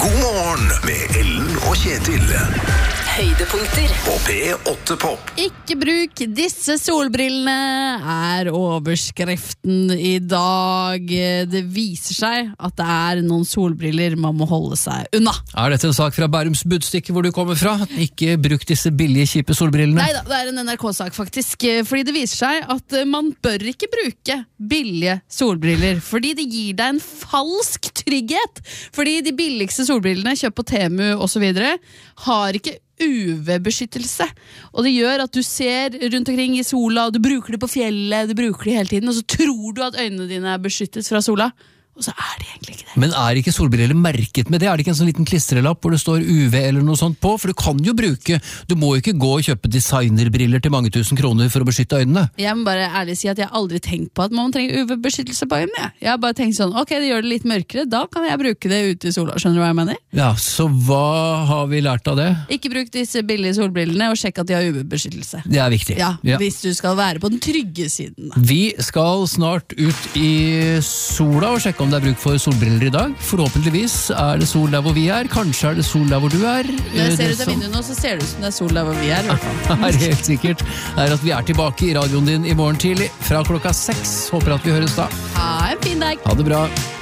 God morgen med Ellen og Kjetil. Høydepunkter På P8 Pop. Ikke bruk disse solbrillene er overskriften i dag. Det viser seg at det er noen solbriller man må holde seg unna. Er dette en sak fra Bærums Budstikke hvor du kommer fra? Ikke bruk disse billige, kjipe solbrillene. Neida, det er en NRK-sak faktisk. Fordi det viser seg at man bør ikke bruke billige solbriller. Fordi det gir deg en falsk trygghet. Fordi de billigste solbrillene, kjøpt på Temu og så videre, har ikke UV-beskyttelse, og det gjør at du ser rundt omkring i sola, og du bruker det på fjellet, du bruker det hele tiden, og så tror du at øynene dine er beskyttet fra sola, og så er det egentlig ikke det. Men er ikke solbriller merket med det? Er det ikke en sånn liten klistrelapp hvor det står UV eller noe sånt på? For du kan jo bruke, du må jo ikke gå og kjøpe designerbriller til mange tusen kroner for å beskytte øynene. Jeg må bare ærlig si at jeg har aldri tenkt på at man trenger UV-beskyttelse på øynene. Jeg har bare tenkt sånn, ok, det gjør det litt mørkere, da kan jeg bruke det ute i sola, skjønner du hva jeg mener? Ja, så hva har vi lært av det? Ikke bruk disse billige solbrillene, og sjekk at de har UV-beskyttelse. Det er viktig. Ja, hvis du skal være på den trygge siden. Vi skal snart ut i sola og sjekke om det er bruk for solbriller i dag. Forhåpentligvis er det sol der hvor vi er. Kanskje er det sol der hvor du er. Når jeg ser ut av vinduet nå, så ser det ut som det er sol der hvor vi er. I hvert fall. Er helt sikkert er at vi er tilbake i radioen din i morgen tidlig fra klokka 6. Håper at vi høres da. Ha en fin dag! Ha det bra.